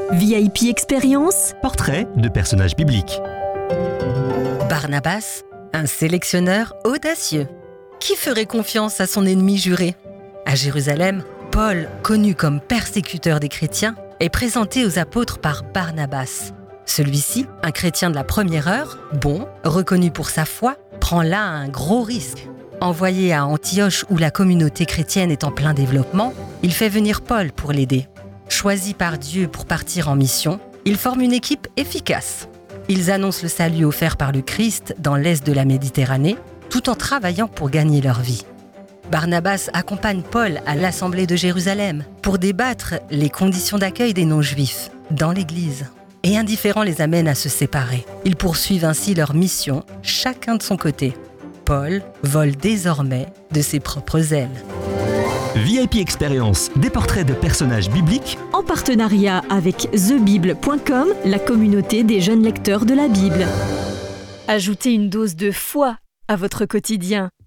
VIP Expérience. Portrait de personnages bibliques. Barnabas, un sélectionneur audacieux. Qui ferait confiance à son ennemi juré ? À Jérusalem, Paul, connu comme persécuteur des chrétiens, est présenté aux apôtres par Barnabas. Celui-ci, un chrétien de la première heure, bon, reconnu pour sa foi, prend là un gros risque. Envoyé à Antioche où la communauté chrétienne est en plein développement, il fait venir Paul pour l'aider. Choisi par Dieu pour partir en mission, ils forment une équipe efficace. Ils annoncent le salut offert par le Christ dans l'est de la Méditerranée, tout en travaillant pour gagner leur vie. Barnabas accompagne Paul à l'Assemblée de Jérusalem pour débattre les conditions d'accueil des non-juifs dans l'Église. Et indifférents les amène à se séparer. Ils poursuivent ainsi leur mission, chacun de son côté. Paul vole désormais de ses propres ailes. VIP Expérience, des portraits de personnages bibliques En partenariat avec thebible.com, la communauté des jeunes lecteurs de la Bible. Ajoutez une dose de foi à votre quotidien